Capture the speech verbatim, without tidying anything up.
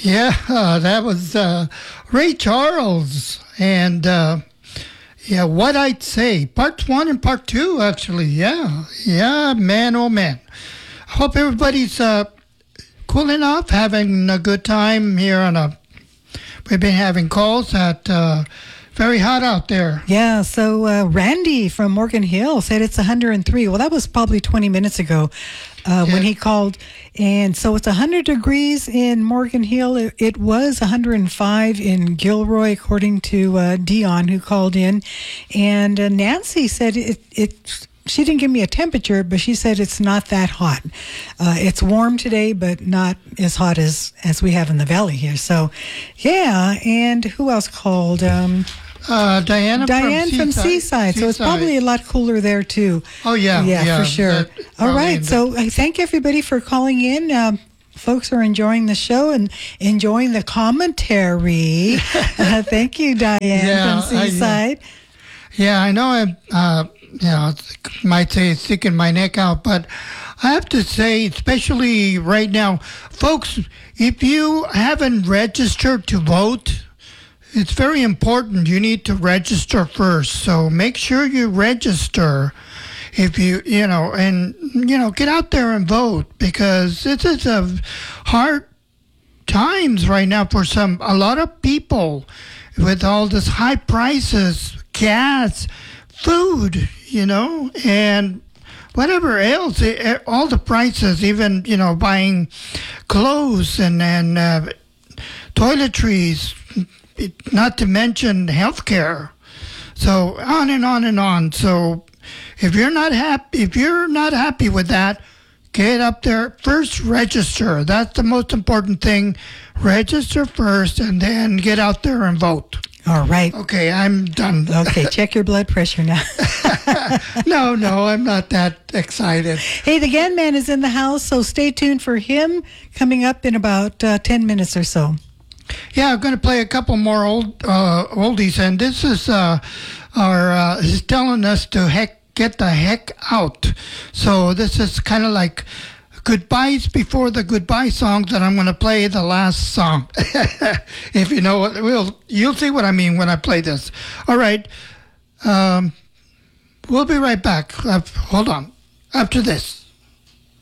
Yeah, uh, that was uh, Ray Charles. And uh, yeah, What I'd Say. Part one and part two, actually. Yeah, yeah, man, oh man. Hope everybody's uh, cooling off, having a good time here on a. We've been having calls at. Uh, Very hot out there. Yeah, so uh, Randy from Morgan Hill said it's one hundred three. Well, that was probably twenty minutes ago uh, Yeah. when he called. And so it's one hundred degrees in Morgan Hill. It, it was one hundred five in Gilroy, according to uh, Dion, who called in. And uh, Nancy said it, it. She didn't give me a temperature, but she said it's not that hot. Uh, it's warm today, but not as hot as, as we have in the valley here. So, yeah. And who else called? Um, Uh, Diana Diane from from Seaside. Seaside. So it's Seaside. probably a lot cooler there, too. Oh, yeah. Yeah, yeah for sure. that- All probably right. in So I thank everybody for calling in. Um, folks are enjoying the show and enjoying the commentary. uh, thank you, Diane Yeah, from I- Seaside. Yeah, I know I, uh, you know, might say sticking my neck out, but I have to say, especially right now, folks, if you haven't registered to vote, it's very important. You need to register first. So make sure you register if you, you know, and, you know, get out there and vote because this is a hard times right now for some, a lot of people with all this high prices, gas, food, you know, and whatever else, eh, all the prices, even, you know, buying clothes and, and uh, toiletries, not to mention healthcare. So on and on and on. So if you're not happy, if you're not happy with that, get up there first. Register. That's the most important thing. Register first, and then get out there and vote. All right. Okay, I'm done. Okay, check your blood pressure now. no, no, I'm not that excited. Hey, the Gan Man is in the house, so stay tuned for him coming up in about uh, ten minutes or so. Yeah, I'm going to play a couple more old uh, oldies, and this is uh, our uh, is telling us to heck get the heck out. So this is kind of like goodbyes before the goodbye songs that I'm going to play the last song. If you know what, we'll you'll see what I mean when I play this. All right, um, we'll be right back. Uh, hold on after this.